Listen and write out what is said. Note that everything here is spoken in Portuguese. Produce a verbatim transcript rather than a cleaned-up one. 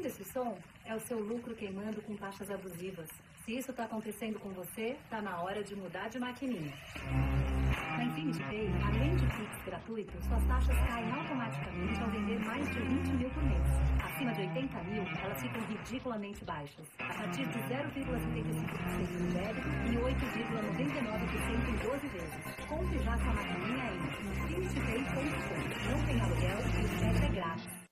ouvindo esse som? É o seu lucro queimando com taxas abusivas. Se isso está acontecendo com você, está na hora de mudar de maquininha. Na Infinity Pay, além de Pix gratuito, suas taxas caem automaticamente ao vender mais de vinte mil por mês. Acima de oitenta mil, elas ficam ridiculamente baixas. A partir de zero vírgula setenta e cinco por cento de débito e oito vírgula noventa e nove por cento em doze vezes. Compre já sua maquininha em infinity pay ponto com. Não tem aluguel e o frete é grátis.